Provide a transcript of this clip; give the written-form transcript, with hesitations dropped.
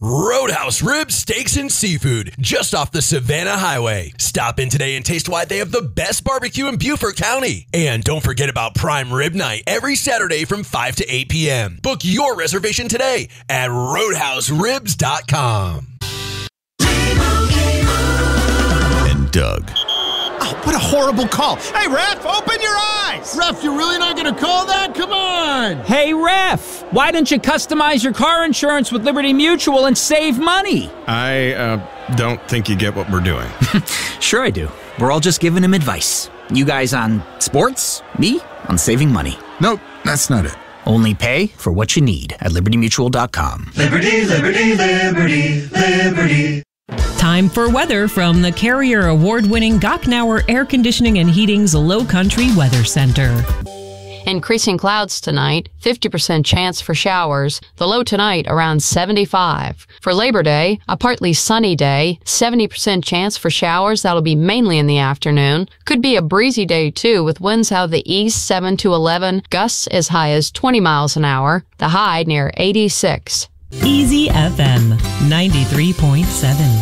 Roadhouse Ribs, Steaks, and Seafood, just off the Savannah Highway. Stop in today and taste why they have the best barbecue in Beaufort County. And don't forget about Prime Rib Night every Saturday from 5 to 8 p.m. Book your reservation today at roadhouseribs.com. And Doug. Oh, what a horrible call. Hey, ref, open your eyes. Ref, you're really not going to call that? Come on. Hey, ref, why don't you customize your car insurance with Liberty Mutual and save money? I don't think you get what we're doing. Sure I do. We're all just giving him advice. You guys on sports, me on saving money. Nope, that's not it. Only pay for what you need at libertymutual.com. Liberty, liberty, liberty, liberty. Time for weather from the Carrier Award-winning Gochnauer Air Conditioning and Heating's Low Country Weather Center. Increasing clouds tonight, 50% chance for showers. The low tonight around 75. For Labor Day, a partly sunny day, 70% chance for showers. That'll be mainly in the afternoon. Could be a breezy day too, with winds out of the east 7 to 11, gusts as high as 20 miles an hour. The high near 86. Easy FM 93.7.